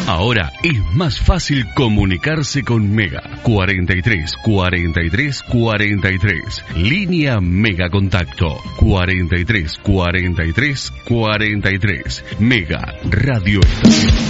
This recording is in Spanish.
Ahora es más fácil comunicarse con Mega. 43 43 43. Línea Mega Contacto. 43 43 43. Mega Radio Estación.